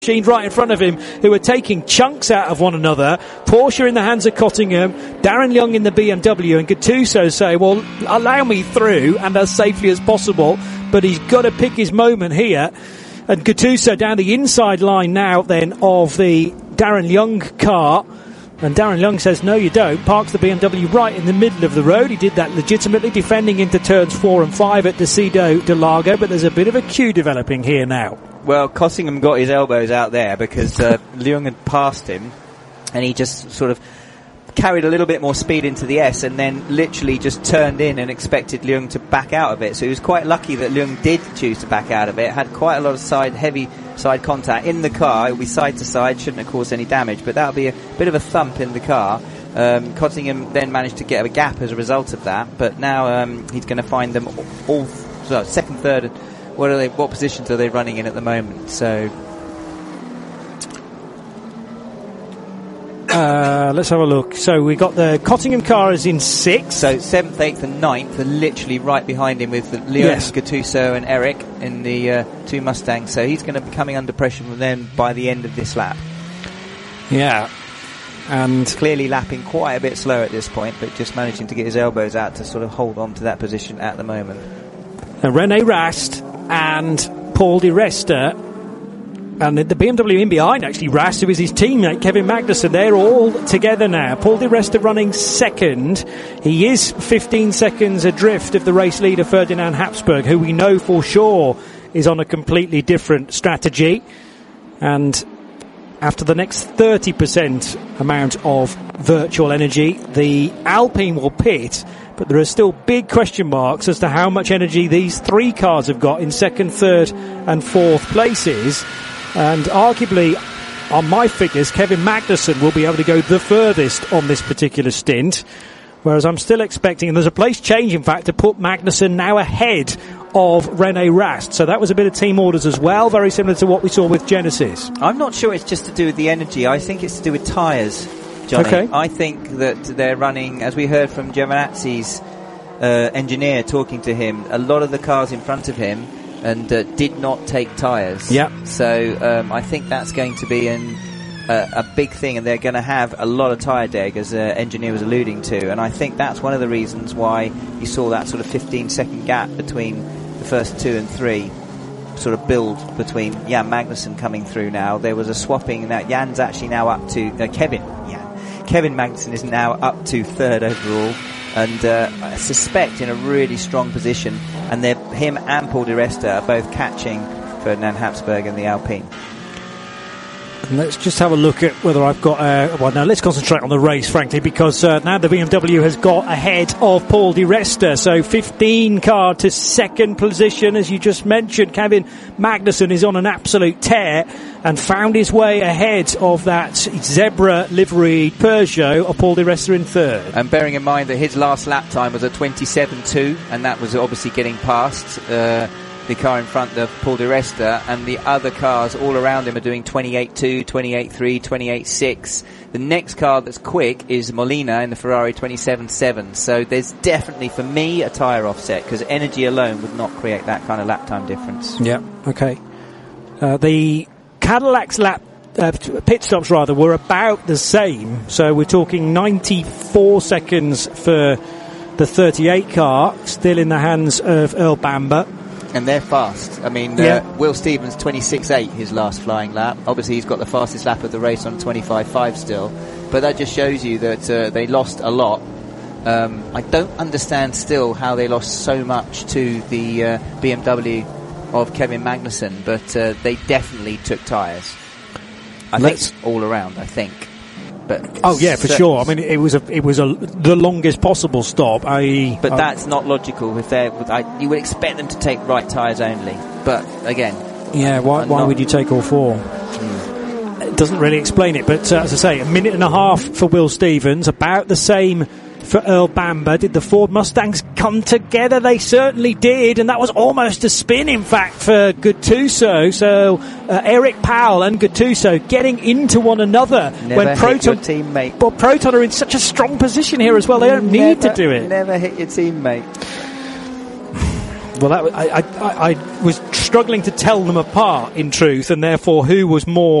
machine right in front of him who are taking chunks out of one another. Porsche in the hands of Cottingham, Darren Young in the BMW, and Gattuso say, well, allow me through and as safely as possible, but he's got to pick his moment here. And Gattuso down the inside line now then of the Darren Young car. And Darren Young says, no, you don't. Parks the BMW right in the middle of the road. He did that legitimately, defending into turns 4 and 5 at Decido de Lago, but there's a bit of a queue developing here now. Well, Cottingham got his elbows out there because Leung had passed him, and he just sort of carried a little bit more speed into the S and then literally just turned in and expected Leung to back out of it. So he was quite lucky that Leung did choose to back out of it. Had quite a lot of heavy side contact in the car. It will be side to side, shouldn't have caused any damage, but that will be a bit of a thump in the car. Cottingham then managed to get a gap as a result of that, but now he's going to find them all second, third. What positions are they running in at the moment? So let's have a look. So we got the Cottingham car is in 6th. So 7th, 8th and 9th are literally right behind him with Leon, Gattuso and Eric in the 2 Mustangs. So he's going to be coming under pressure from them by the end of this lap. Yeah. And clearly lapping quite a bit slow at this point, but just managing to get his elbows out to sort of hold on to that position at the moment. René Rast and Paul Di Resta, and the BMW in behind actually, Rast, who is his teammate Kevin Magnussen, they're all together now. Paul Di Resta running second. He is 15 seconds adrift of the race leader Ferdinand Habsburg, who we know for sure is on a completely different strategy. And after the next 30% amount of virtual energy, the Alpine will pit, but there are still big question marks as to how much energy these 3 cars have got in 2nd, 3rd and 4th places. And arguably, on my figures, Kevin Magnussen will be able to go the furthest on this particular stint, whereas I'm still expecting, and there's a place change in fact, to put Magnussen now ahead of René Rast. So that was a bit of team orders as well, very similar to what we saw with Genesis. I'm not sure it's just to do with the energy. I think it's to do with tyres, Johnny. Okay. I think that they're running, as we heard from Giovinazzi's engineer talking to him, a lot of the cars in front of him and did not take tyres. Yeah. So I think that's going to be a big thing, and they're going to have a lot of tyre deg, as the engineer was alluding to. And I think that's one of the reasons why you saw that sort of 15-second gap between the first 2 and 3 sort of build between Jan Magnussen coming through now. There was a swapping, and that Jan's actually now up to Kevin Magnussen is now up to 3rd overall, and I suspect in a really strong position, and him and Paul Di Resta are both catching Ferdinand Habsburg in the Alpine. And let's just have a look at whether I've got let's concentrate on the race, frankly, because now the BMW has got ahead of Paul Di Resta. So 15 car to 2nd position, as you just mentioned. Kevin Magnussen is on an absolute tear and found his way ahead of that Zebra liveried Peugeot of Paul Di Resta in 3rd. And bearing in mind that his last lap time was a 27.2, and that was obviously getting past the car in front of Paul Di Resta, and the other cars all around him are doing 28.2, 28.3, 28.6. The next car that's quick is Molina in the Ferrari 27.7. So there's definitely, for me, a tyre offset, because energy alone would not create that kind of lap time difference. Yeah, okay. The Cadillac's pit stops were about the same. So we're talking 94 seconds for the 38 car, still in the hands of Earl Bamber. And they're fast. I mean, Will Stevens 26.8 his last flying lap. Obviously he's got the fastest lap of the race on 25.5 still, but that just shows you that they lost a lot. I don't understand still how they lost so much to the BMW of Kevin Magnussen, but they definitely took tyres. I think all around, I think. But for sure. I mean, it was the longest possible stop. But that's not logical. If you would expect them to take right tyres only. But again, why would you take all 4? It doesn't really explain it. But as I say, a minute and a half for Will Stevens, about the same for Earl Bamber. Did the Ford Mustangs come together? They certainly did, and that was almost a spin, in fact, for Gattuso. So Eric Powell and Gattuso getting into one another. When Proton, hit your teammate. But Proton are in such a strong position here as well. They don't need to do it. Never hit your teammate. Well, I was struggling to tell them apart, in truth, and therefore who was more